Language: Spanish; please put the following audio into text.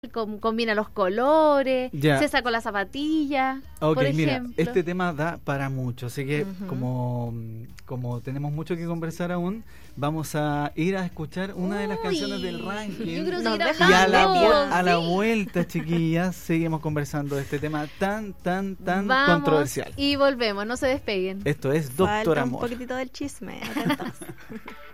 combina los colores, Ya. se sacó la zapatilla, Ok, por mira, ejemplo. este tema da para mucho, así que Ujú. como tenemos mucho que conversar aún, vamos a ir a escuchar una de las Uy, canciones del yo ranking. quiero Nos seguir deja Y a la, hablando, a la sí. vuelta, chiquillas, seguimos conversando de este tema tan Vamos controversial. y volvemos, no se despeguen. Esto es Doctor Falta un Amor. poquitito del chisme. Atentos.